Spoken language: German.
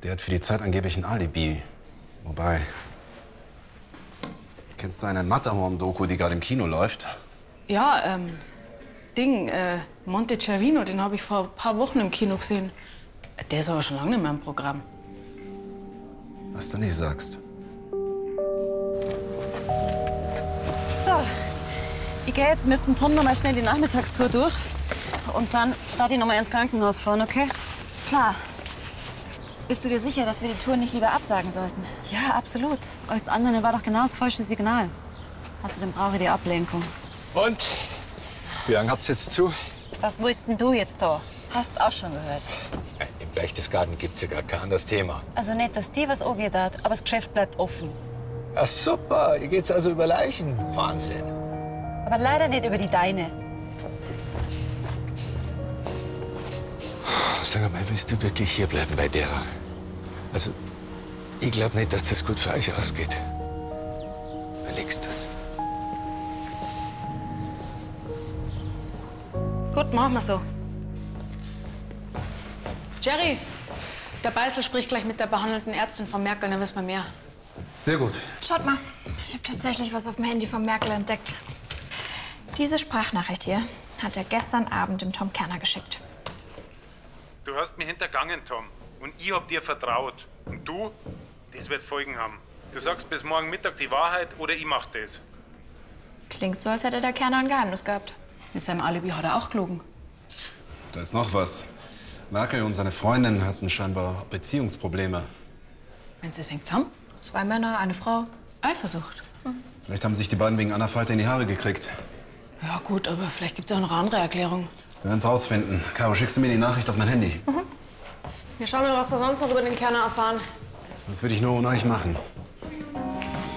Die hat für die Zeit angeblich ein Alibi. Wobei... Kennst du eine Matterhorn-Doku, die gerade im Kino läuft? Ja, Monte Cervino, den habe ich vor ein paar Wochen im Kino gesehen. Der ist aber schon lange nicht mehr im Programm. Was du nicht sagst. So, ich gehe jetzt mit dem Tom noch mal schnell die Nachmittagstour durch. Und dann darf ich noch mal ins Krankenhaus fahren, okay? Klar. Bist du dir sicher, dass wir die Tour nicht lieber absagen sollten? Ja, absolut. Alles andere war doch genau das falsche Signal. Außerdem brauche ich die Ablenkung. Und? Wie lange habt's jetzt zu? Was willst denn du jetzt da? Hast auch schon gehört. Im Berchtesgaden gibt's ja gar kein anderes Thema. Also nicht, dass dir was angeht hat, aber das Geschäft bleibt offen. Ja, super. Hier geht's also über Leichen. Wahnsinn. Aber leider nicht über die deine. Sag mal, willst du wirklich hier bleiben bei derer? Also, ich glaube nicht, dass das gut für euch ausgeht. Überlegst das. Gut, machen wir so. Jerry, der Beißel spricht gleich mit der behandelten Ärztin von Merkel, dann wissen wir mehr. Sehr gut. Schaut mal, ich habe tatsächlich was auf dem Handy von Merkel entdeckt. Diese Sprachnachricht hier hat er gestern Abend dem Tom Kerner geschickt. Du hast mich hintergangen, Tom. Und ich hab dir vertraut. Und du? Das wird Folgen haben. Du sagst bis morgen Mittag die Wahrheit oder ich mach das. Klingt so, als hätte der Kerner ein Geheimnis gehabt. Mit seinem Alibi hat er auch gelogen. Da ist noch was. Merkel und seine Freundin hatten scheinbar Beziehungsprobleme. Wenn sie es hängt zusammen? 2 Männer, eine Frau. Eifersucht. Vielleicht haben sich die beiden wegen einer Falte in die Haare gekriegt. Ja gut, aber vielleicht gibt es auch noch andere Erklärungen. Wir werden es rausfinden. Caro, schickst du mir die Nachricht auf mein Handy? Wir schauen mal, was wir sonst noch über den Kerner erfahren. Das würde ich nur ohne euch machen.